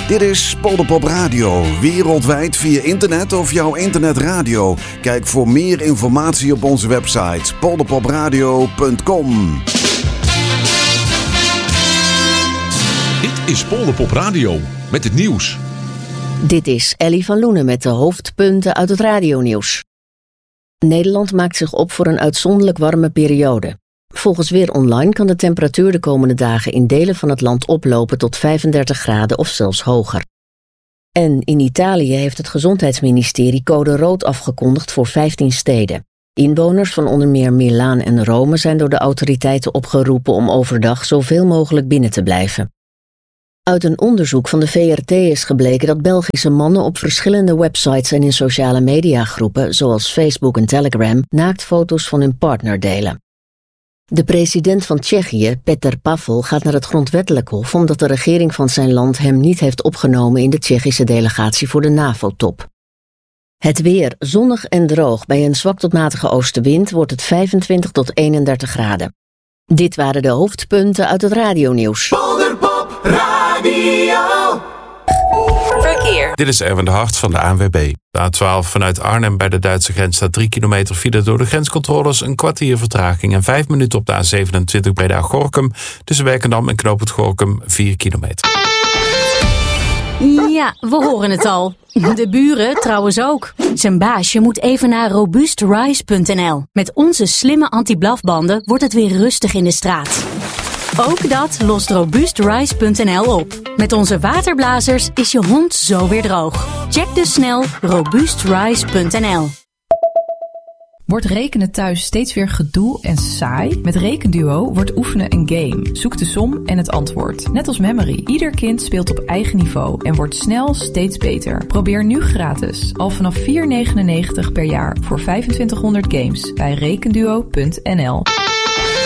Dit is Polderpop Radio, wereldwijd via internet of jouw internetradio. Kijk voor meer informatie op onze website polderpopradio.com. Dit is Polderpop Radio met het nieuws. Dit is Ellie van Loenen met de hoofdpunten uit het radionieuws. Nederland maakt zich op voor een uitzonderlijk warme periode. Volgens Weer Online kan de temperatuur de komende dagen in delen van het land oplopen tot 35 graden of zelfs hoger. En in Italië heeft het gezondheidsministerie code rood afgekondigd voor 15 steden. Inwoners van onder meer Milaan en Rome zijn door de autoriteiten opgeroepen om overdag zoveel mogelijk binnen te blijven. Uit een onderzoek van de VRT is gebleken dat Belgische mannen op verschillende websites en in sociale mediagroepen, zoals Facebook en Telegram, naaktfoto's van hun partner delen. De president van Tsjechië, Petr Pavel, gaat naar het grondwettelijk hof omdat de regering van zijn land hem niet heeft opgenomen in de Tsjechische delegatie voor de NAVO-top. Het weer, zonnig en droog. Bij een zwak tot matige oostenwind wordt het 25 tot 31 graden. Dit waren de hoofdpunten uit het radionieuws. Polderpop Radio. Verkeer. Dit is Erwin de Hart van de ANWB. De A12 vanuit Arnhem bij de Duitse grens staat 3 kilometer file door de grenscontroles, een kwartier vertraging en 5 minuten op de A27 Breda-Gorinchem. Tussen Werkendam en Knoopend Gorinchem 4 kilometer. Ja, we horen het al. De buren trouwens ook. Zijn baasje moet even naar robuustrise.nl. Met onze slimme anti-blafbanden wordt het weer rustig in de straat. Ook dat lost robuustrise.nl op. Met onze waterblazers is je hond zo weer droog. Check dus snel robuustrise.nl. Wordt rekenen thuis steeds weer gedoe en saai? Met Rekenduo wordt oefenen een game. Zoek de som en het antwoord. Net als Memory. Ieder kind speelt op eigen niveau en wordt snel steeds beter. Probeer nu gratis. Al vanaf $4,99 per jaar voor 2500 games bij rekenduo.nl.